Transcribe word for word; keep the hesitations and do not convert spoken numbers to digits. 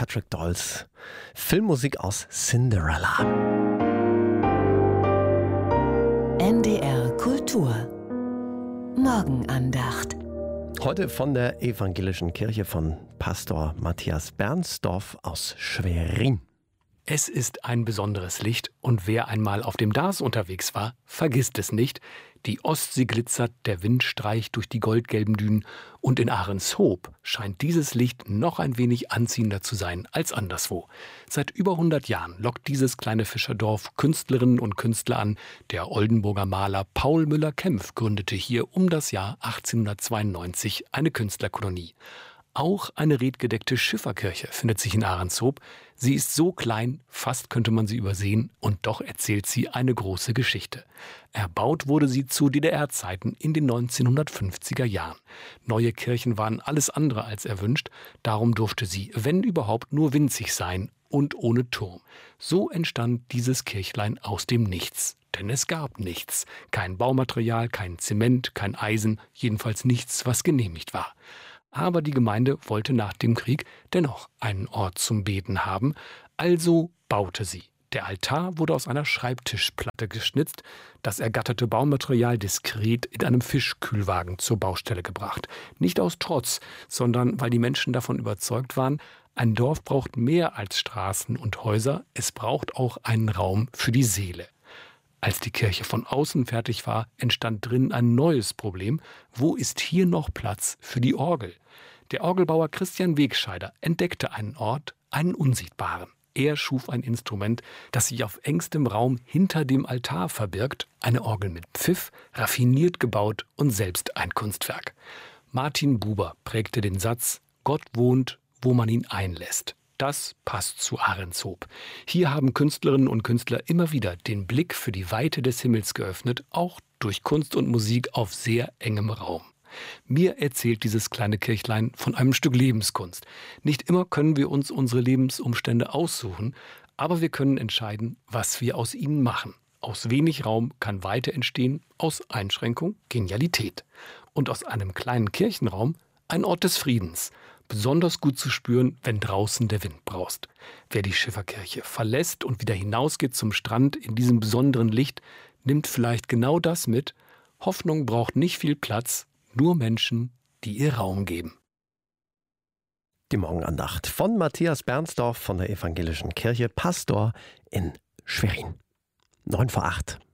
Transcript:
Patrick Doyles Filmmusik aus Cinderella. N D R Kultur Morgenandacht. Heute von der Evangelischen Kirche von Pastor Matthias Bernsdorf aus Schwerin. Es ist ein besonderes Licht und wer einmal auf dem Dars unterwegs war, vergisst es nicht. Die Ostsee glitzert, der Wind streicht durch die goldgelben Dünen und in Ahrenshoop scheint dieses Licht noch ein wenig anziehender zu sein als anderswo. Seit über hundert Jahren lockt dieses kleine Fischerdorf Künstlerinnen und Künstler an. Der Oldenburger Maler Paul Müller-Kempf gründete hier um das Jahr achtzehnhundertzweiundneunzig eine Künstlerkolonie. Auch eine redgedeckte Schifferkirche findet sich in Ahrenshoop. Sie ist so klein, fast könnte man sie übersehen, und doch erzählt sie eine große Geschichte. Erbaut wurde sie zu D D R-Zeiten in den neunzehnhundertfünfziger Jahren. Neue Kirchen waren alles andere als erwünscht, darum durfte sie, wenn überhaupt, nur winzig sein und ohne Turm. So entstand dieses Kirchlein aus dem Nichts. Denn es gab nichts. Kein Baumaterial, kein Zement, kein Eisen, jedenfalls nichts, was genehmigt war. Aber die Gemeinde wollte nach dem Krieg dennoch einen Ort zum Beten haben, also baute sie. Der Altar wurde aus einer Schreibtischplatte geschnitzt, das ergatterte Baumaterial diskret in einem Fischkühlwagen zur Baustelle gebracht. Nicht aus Trotz, sondern weil die Menschen davon überzeugt waren, ein Dorf braucht mehr als Straßen und Häuser, es braucht auch einen Raum für die Seele. Als die Kirche von außen fertig war, entstand drin ein neues Problem. Wo ist hier noch Platz für die Orgel? Der Orgelbauer Christian Wegscheider entdeckte einen Ort, einen unsichtbaren. Er schuf ein Instrument, das sich auf engstem Raum hinter dem Altar verbirgt. Eine Orgel mit Pfiff, raffiniert gebaut und selbst ein Kunstwerk. Martin Buber prägte den Satz: Gott wohnt, wo man ihn einlässt. Das passt zu Ahrenshoop. Hier haben Künstlerinnen und Künstler immer wieder den Blick für die Weite des Himmels geöffnet, auch durch Kunst und Musik auf sehr engem Raum. Mir erzählt dieses kleine Kirchlein von einem Stück Lebenskunst. Nicht immer können wir uns unsere Lebensumstände aussuchen, aber wir können entscheiden, was wir aus ihnen machen. Aus wenig Raum kann Weite entstehen, aus Einschränkung Genialität. Und aus einem kleinen Kirchenraum ein Ort des Friedens. Besonders gut zu spüren, wenn draußen der Wind braust. Wer die Schifferkirche verlässt und wieder hinausgeht zum Strand in diesem besonderen Licht, nimmt vielleicht genau das mit. Hoffnung braucht nicht viel Platz, nur Menschen, die ihr Raum geben. Die Morgenandacht von Matthias Bernsdorf von der Evangelischen Kirche, Pastor in Schwerin. Neun vor acht.